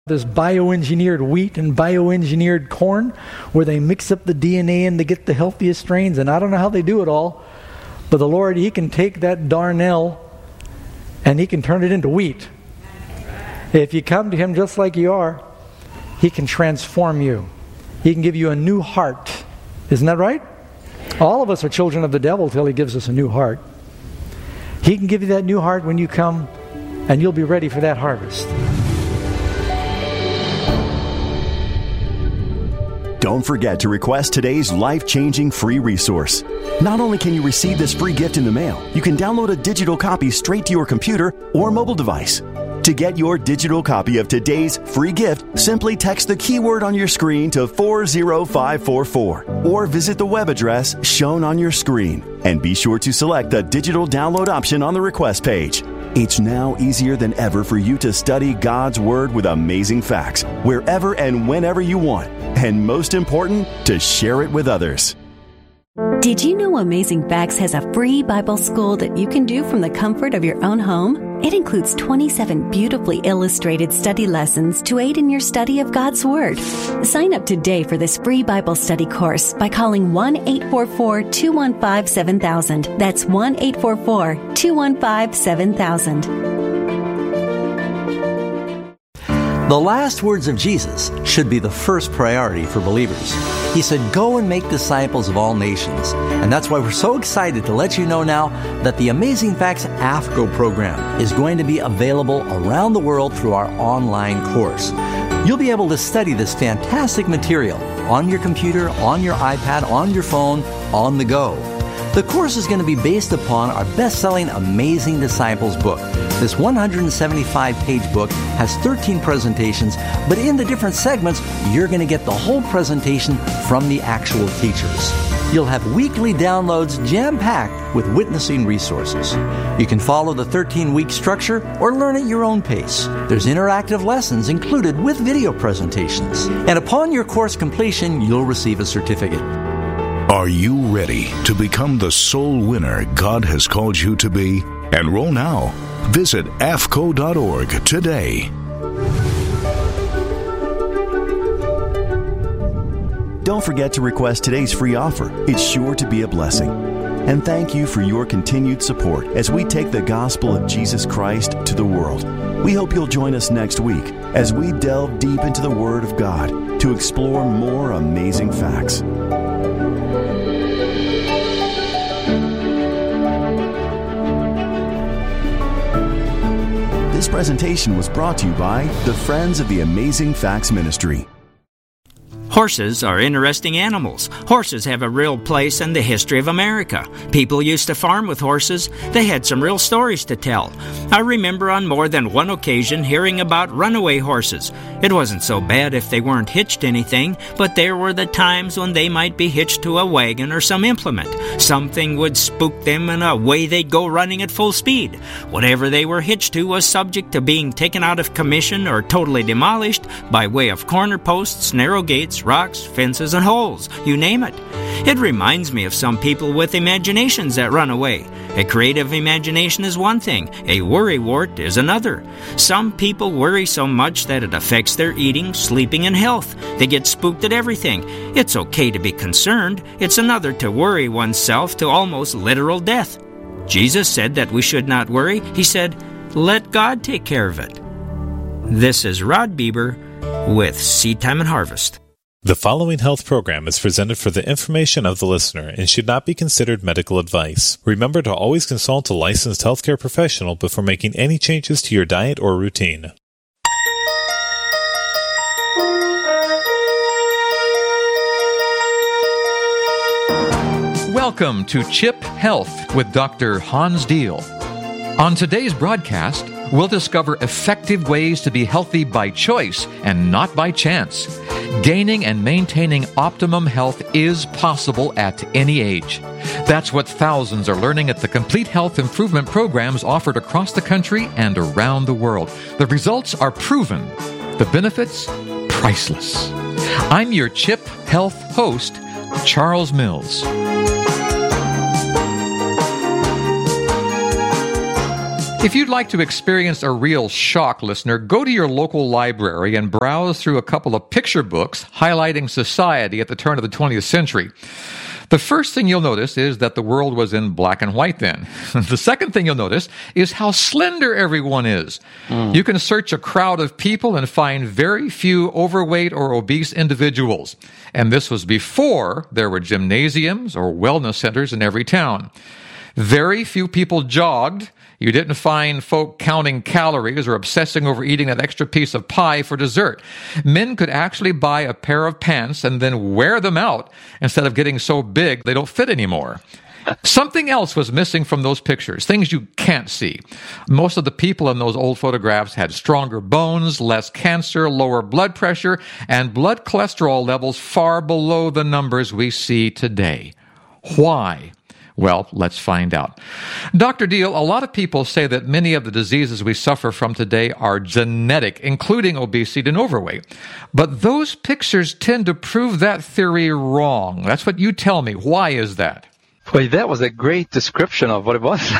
This bioengineered wheat and bioengineered corn, where they mix up the DNA and they get the healthiest strains. And I don't know how they do it all, but the Lord, He can take that darnel and He can turn it into wheat. If you come to Him just like you are, He can transform you. He can give you a new heart. Isn't that right? All of us are children of the devil till He gives us a new heart. He can give you that new heart when you come, and you'll be ready for that harvest. Don't forget to request today's life-changing free resource. Not only can you receive this free gift in the mail, you can download a digital copy straight to your computer or mobile device. To get your digital copy of today's free gift, simply text the keyword on your screen to 40544 or visit the web address shown on your screen. And be sure to select the digital download option on the request page. It's now easier than ever for you to study God's Word with amazing facts wherever and whenever you want. And most important, to share it with others. Did you know Amazing Facts has a free Bible school that you can do from the comfort of your own home? It includes 27 beautifully illustrated study lessons to aid in your study of God's Word. Sign up today for this free Bible study course by calling 1-844-215-7000. That's 1-844-215-7000. The last words of Jesus should be the first priority for believers. He said, "Go and make disciples of all nations." And that's why we're so excited to let you know now that the Amazing Facts AFCO program is going to be available around the world through our online course. You'll be able to study this fantastic material on your computer, on your iPad, on your phone, on the go. The course is going to be based upon our best-selling Amazing Disciples book. This 175-page book has 13 presentations, but in the different segments, you're going to get the whole presentation from the actual teachers. You'll have weekly downloads jam-packed with witnessing resources. You can follow the 13-week structure or learn at your own pace. There's interactive lessons included with video presentations. And upon your course completion, you'll receive a certificate. Are you ready to become the soul winner God has called you to be? Enroll now. Visit AFCO.org today. Don't forget to request today's free offer. It's sure to be a blessing. And thank you for your continued support as we take the gospel of Jesus Christ to the world. We hope you'll join us next week as we delve deep into the Word of God to explore more amazing facts. This presentation was brought to you by the Friends of the Amazing Facts Ministry. Horses are interesting animals. Horses have a real place in the history of America. People used to farm with horses. They had some real stories to tell. I remember on more than one occasion hearing about runaway horses. It wasn't so bad if they weren't hitched to anything, but there were the times when they might be hitched to a wagon or some implement. Something would spook them and away they'd go running at full speed. Whatever they were hitched to was subject to being taken out of commission or totally demolished by way of corner posts, narrow gates, rocks, fences, and holes. You name it. It reminds me of some people with imaginations that run away. A creative imagination is one thing. A worrywart is another. Some people worry so much that it affects their eating, sleeping, and health. They get spooked at everything. It's okay to be concerned. It's another to worry oneself to almost literal death. Jesus said that we should not worry. He said, "Let God take care of it." This is Rod Bieber with Seed Time and Harvest. The following health program is presented for the information of the listener and should not be considered medical advice. Remember to always consult a licensed healthcare professional before making any changes to your diet or routine. Welcome to CHIP Health with Dr. Hans Diehl. On today's broadcast, we'll discover effective ways to be healthy by choice and not by chance. Gaining and maintaining optimum health is possible at any age. That's what thousands are learning at the complete health improvement programs offered across the country and around the world. The results are proven. The benefits, priceless. I'm your CHIP Health host, Charles Mills. If you'd like to experience a real shock, listener, go to your local library and browse through a couple of picture books highlighting society at the turn of the 20th century. The first thing you'll notice is that the world was in black and white then. The second thing you'll notice is how slender everyone is. You can search a crowd of people and find very few overweight or obese individuals. And this was before there were gymnasiums or wellness centers in every town. Very few people jogged. You didn't find folk counting calories or obsessing over eating that extra piece of pie for dessert. Men could actually buy a pair of pants and then wear them out instead of getting so big they don't fit anymore. Something else was missing from those pictures, things you can't see. Most of the people in those old photographs had stronger bones, less cancer, lower blood pressure, and blood cholesterol levels far below the numbers we see today. Why? Well, let's find out. Dr. Deal, a lot of people say that many of the diseases we suffer from today are genetic, including obesity and overweight. But those pictures tend to prove that theory wrong. That's what you tell me. Why is that? Well, that was a great description of what it was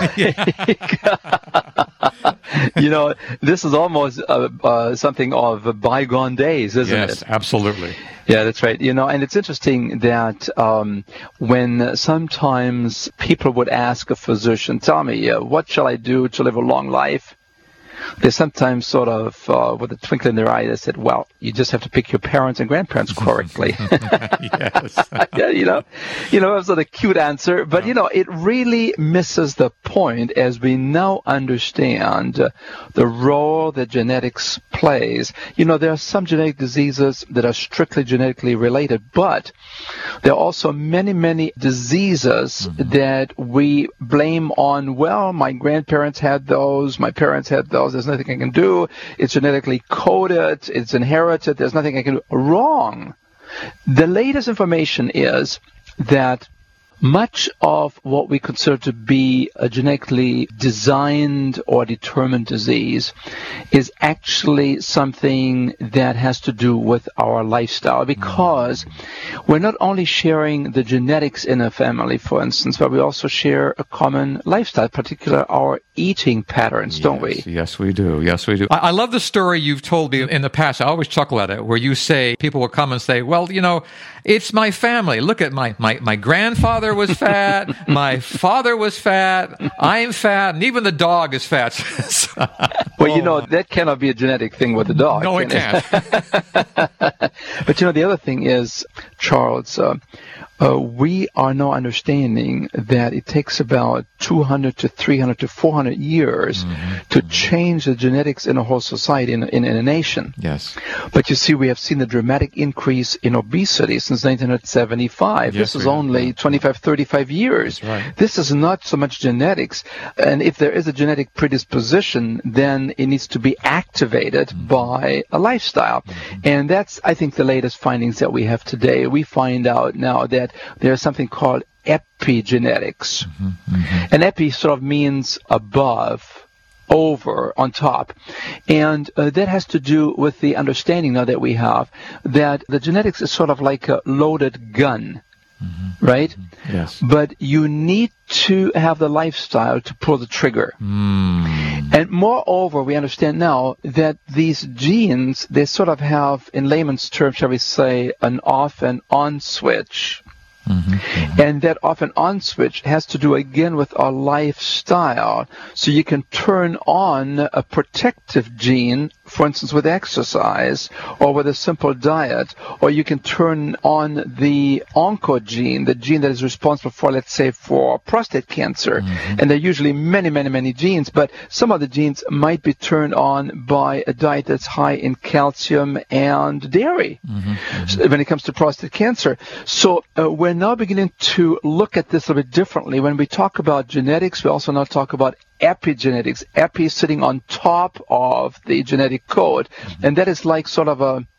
like. This is almost something of bygone days, isn't it? Yes, absolutely. Yeah, that's right. And it's interesting that when sometimes people would ask a physician, tell me, what shall I do to live a long life? They sometimes sort of, with a twinkle in their eye, they said, well, you just have to pick your parents and grandparents correctly. Yes. Yeah, it was a cute answer, but, it really misses the point as we now understand the role that genetics plays. There are some genetic diseases that are strictly genetically related, but there are also many, many diseases that we blame on, well, my grandparents had those, my parents had those. There's nothing I can do. It's genetically coded. It's inherited. There's nothing I can do. Wrong. The latest information is that much of what we consider to be a genetically designed or determined disease is actually something that has to do with our lifestyle, because we're not only sharing the genetics in a family, for instance, but we also share a common lifestyle, particularly our eating patterns, don't we? Yes, we do. Yes, we do. I love the story you've told me in the past. I always chuckle at it, where you say, people will come and say, well, it's my family. Look at my grandfather was fat, my father was fat, I'm fat, and even the dog is fat. Well, that cannot be a genetic thing with the dog. No, it can't. But the other thing is, Charles, we are now understanding that it takes about 200 to 300 to 400 years to change the genetics in a whole society, in a nation. Yes. But you see, we have seen the dramatic increase in obesity since 1975. Yes, this is only 25, 35 years. That's right. This is not so much genetics. And if there is a genetic predisposition, then it needs to be activated by a lifestyle. And that's, I think, the latest findings that we have today. We find out now that there's something called epigenetics. And epi sort of means above, over, on top. And that has to do with the understanding now that we have that the genetics is sort of like a loaded gun. Right? Yes. But you need to have the lifestyle to pull the trigger. And moreover, we understand now that these genes, they sort of have, in layman's terms, shall we say, an off and on switch. And that off and on switch has to do again with our lifestyle. So you can turn on a protective gene, for instance, with exercise or with a simple diet, or you can turn on the oncogene, the gene that is responsible for, let's say, for prostate cancer. And there are usually many, many, many genes, but some of the genes might be turned on by a diet that's high in calcium and dairy when it comes to prostate cancer. So we're now beginning to look at this a little bit differently. When we talk about genetics, we also now talk about epigenetics. Epi sitting on top of the genetic code. And that is like sort of a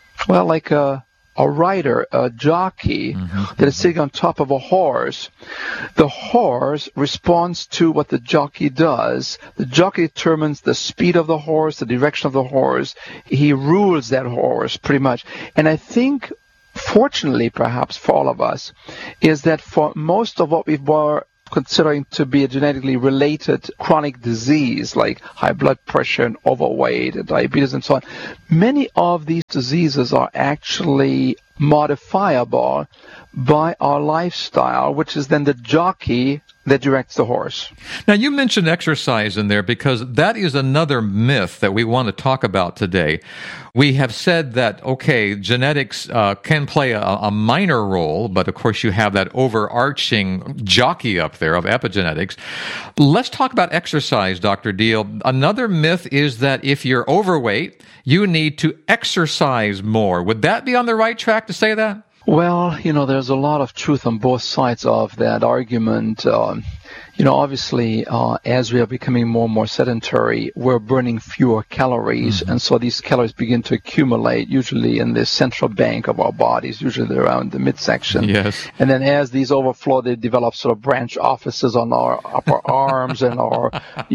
rider, a jockey that is sitting on top of a horse. The horse responds to what the jockey does. The jockey determines the speed of the horse, the direction of the horse. He rules that horse pretty much. And I think, fortunately perhaps for all of us, is that for most of what we were considering to be a genetically related chronic disease like high blood pressure and overweight and diabetes and so on, many of these diseases are actually modifiable by our lifestyle, which is then the jockey that directs the horse. Now, you mentioned exercise in there because that is another myth that we want to talk about today. We have said that, okay, genetics can play a minor role, but of course you have that overarching jockey up there of epigenetics. Let's talk about exercise, Dr. Deal. Another myth is that if you're overweight, you need to exercise more. Would that be on the right track to say that? Well, there's a lot of truth on both sides of that argument. Obviously, as we are becoming more and more sedentary, we're burning fewer calories, and so these calories begin to accumulate, usually in the central bank of our bodies, usually around the midsection. Yes. And then as these overflow, they develop sort of branch offices on our upper arms and our,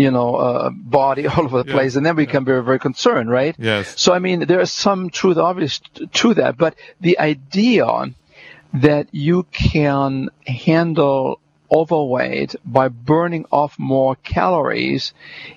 body all over the place, and then we become very, very concerned, right? Yes. So, there is some truth, obvious, to that, but the idea that you can handle overweight by burning off more calories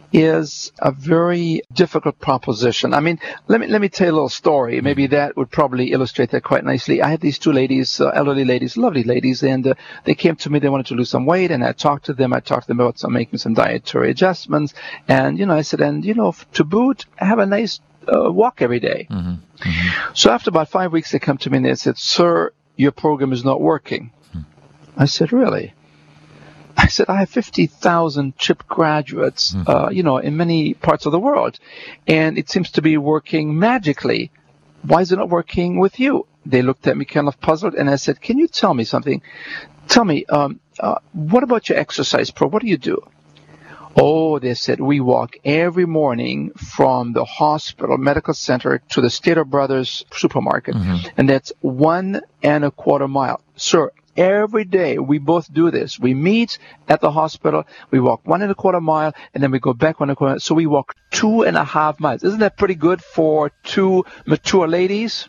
is a very difficult proposition. Let me tell you a little story. Maybe that would probably illustrate that quite nicely. I had these two ladies, elderly ladies, lovely ladies, and they came to me. They wanted to lose some weight, and I talked to them. about making some dietary adjustments, and I said, and to boot, have a nice walk every day. Mm-hmm. Mm-hmm. So after about 5 weeks, they come to me and they said, "Sir, your program is not working." I said, "Really?" I said, "I have 50,000 CHIP graduates, in many parts of the world, and it seems to be working magically. Why is it not working with you?" They looked at me kind of puzzled, and I said, "Can you tell me something? Tell me, what about your exercise program? What do you do?" "Oh," they said, "we walk every morning from the hospital, medical center, to the Stater Brothers supermarket, and that's 1.25 miles. Sir, every day we both do this. We meet at the hospital, we walk 1.25 miles, and then we go back 1.25 miles. So we walk 2.5 miles. Isn't that pretty good for two mature ladies?"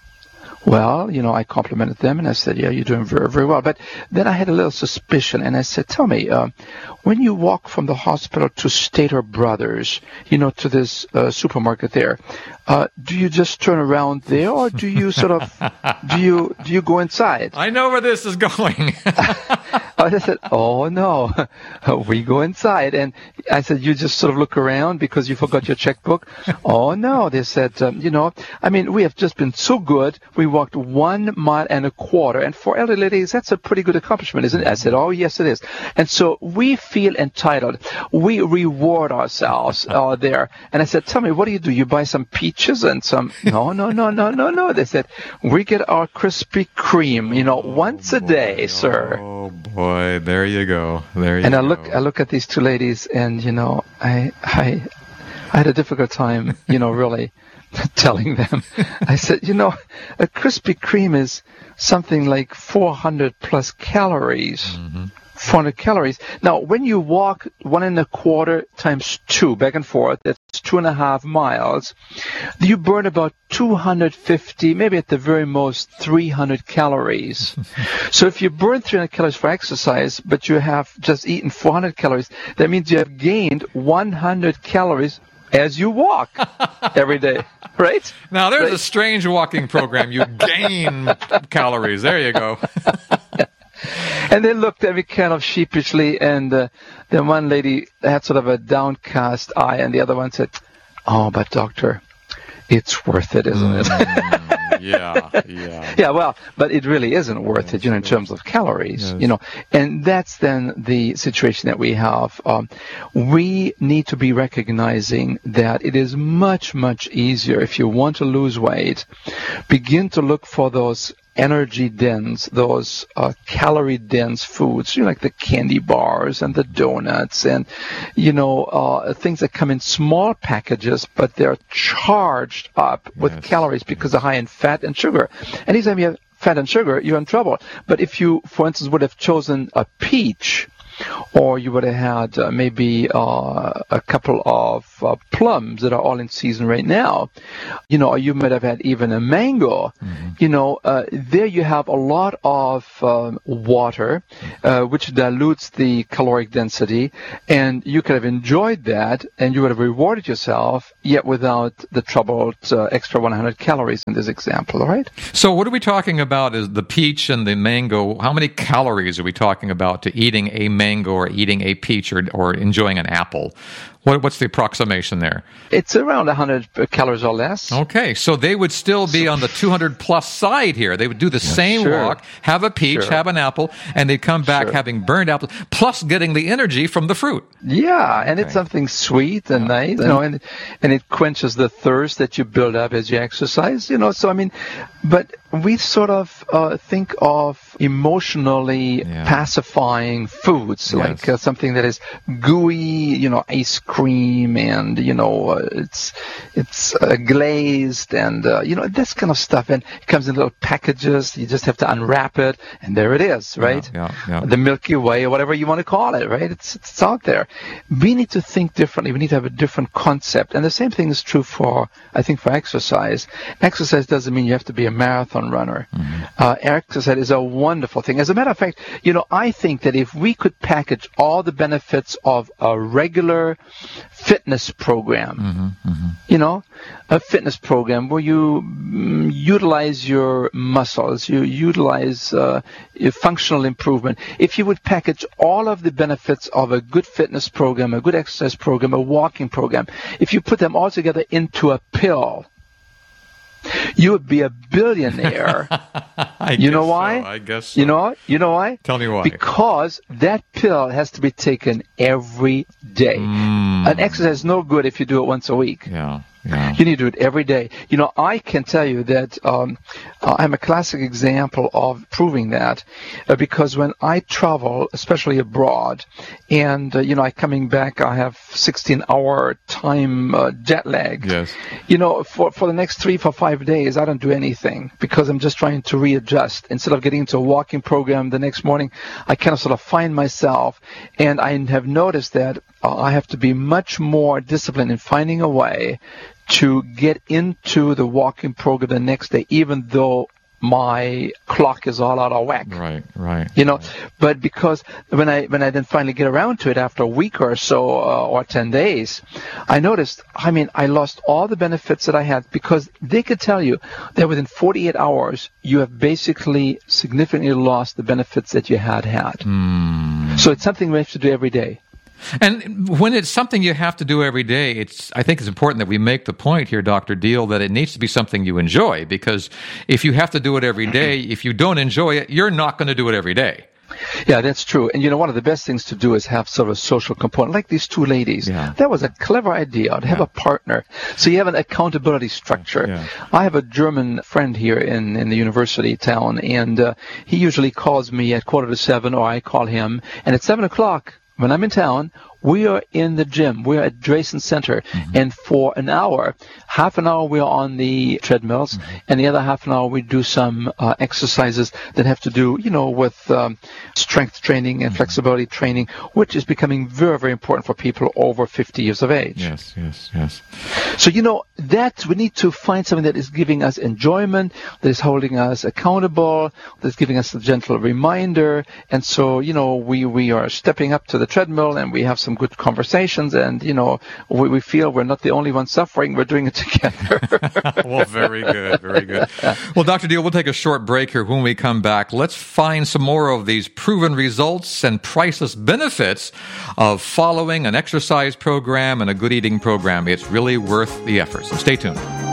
Well, I complimented them, and I said, "Yeah, you're doing very, very well." But then I had a little suspicion, and I said, "Tell me, when you walk from the hospital to Stater Brothers, to this supermarket there, do you just turn around there, or do you sort of, do you go inside?" I know where this is going. I said, "Oh, no, we go inside." And I said, "You just sort of look around because you forgot your checkbook?" "Oh, no." They said, we have just been so good. We walked 1.25 miles. And for elderly ladies, that's a pretty good accomplishment, isn't it? I said, "Oh, yes, it is." And so we feel entitled. We reward ourselves there. And I said, "Tell me, what do? You buy some peaches and some..." No. They said, "We get our Krispy Kreme, once a day, sir." Oh, boy. There you go. And I look at these two ladies, and, I had a difficult time, really telling them. I said, a Krispy Kreme is something like 400 plus calories. Mm-hmm. 400 calories. Now, when you walk 1.25 times 2 back and forth, that's 2.5 miles, you burn about 250, maybe at the very most 300 calories. So if you burn 300 calories for exercise, but you have just eaten 400 calories, that means you have gained 100 calories as you walk every day, right? Now, there's a strange walking program. You gain calories. There you go. And they looked at me kind of sheepishly, and then one lady had sort of a downcast eye, and the other one said, "Oh, but doctor, it's worth it, isn't it?" Yeah. Yeah, well, but it really isn't worth it, in terms of calories, Yes. And that's then the situation that we have. We need to be recognizing that it is much, much easier if you want to lose weight, begin to look for those energy dense, those calorie dense foods, like the candy bars and the donuts and, things that come in small packages, but they're charged up with calories because they're high in fat and sugar. Anytime you have fat and sugar, you're in trouble. But if you, for instance, would have chosen a peach or you would have had maybe a couple of plums that are all in season right now, or you might have had even a mango, there you have a lot of water, which dilutes the caloric density, and you could have enjoyed that, and you would have rewarded yourself, yet without the troubled extra 100 calories in this example, all right? So what are we talking about is the peach and the mango. How many calories are we talking about to eating a mango or eating a peach or enjoying an apple? What's the approximation there? It's around 100 calories or less. Okay, so they would still be on the 200-plus side here. They would do the same walk, have a peach, have an apple, and they'd come back having burned apples, plus getting the energy from the fruit. Yeah, and it's something sweet and nice, and it quenches the thirst that you build up as you exercise, So, I mean, but we sort of think of emotionally pacifying foods, like something that is gooey, ice cream, and it's glazed, and this kind of stuff, and it comes in little packages. You just have to unwrap it, and there it is, right? The Milky Way, or whatever you want to call it, right? It's out there. We need to think differently. We need to have a different concept, and the same thing is true for exercise. Exercise doesn't mean you have to be a marathon runner. Exercise is a wonderful thing. As a matter of fact, I think that if we could package all the benefits of a regular fitness program, a fitness program where you utilize your muscles, you utilize your functional improvement. If you would package all of the benefits of a good fitness program, a good exercise program, a walking program, if you put them all together into a pill, you would be a billionaire. You know why? I guess so. You know why? Tell me why. Because that pill has to be taken every day. An exercise is no good if you do it once a week. You need to do it every day. I can tell you that I'm a classic example of proving that, because when I travel, especially abroad, and I coming back, I have 16-hour time jet lag. Yes. For the next 3, 4, 5 days, I don't do anything because I'm just trying to readjust. Instead of getting into a walking program the next morning, I kind of sort of find myself, and I have noticed that I have to be much more disciplined in finding a way to get into the walking program the next day, even though my clock is all out of whack. Right. But because when I then finally get around to it after a week or so, or 10 days, I noticed, I lost all the benefits that I had, because they could tell you that within 48 hours, you have basically significantly lost the benefits that you had. So it's something we have to do every day. And when it's something you have to do every day, I think it's important that we make the point here, Dr. Deal, that it needs to be something you enjoy, because if you have to do it every day, if you don't enjoy it, you're not going to do it every day. Yeah, that's true. And one of the best things to do is have sort of a social component, like these two ladies. That was a clever idea, to have a partner. So you have an accountability structure. I have a German friend here in the university town, and he usually calls me at 6:45, or I call him, and at 7 o'clock, when I'm in town, we are in the gym. We're at Drayson Center. And for an hour, half an hour we're on the treadmills, and the other half an hour we do some exercises that have to do, with strength training and flexibility training, which is becoming very, very important for people over 50 years of age. Yes. So, that we need to find something that is giving us enjoyment, that is holding us accountable, that is giving us a gentle reminder. And so, we are stepping up to the treadmill, and we have some good conversations, and we feel we're not the only ones suffering. We're doing it together. Well, very good. Well, Dr. Deal, we'll take a short break here. When we come back, let's find some more of these proven results and priceless benefits of following an exercise program and a good eating program. It's really worth the effort, so stay tuned.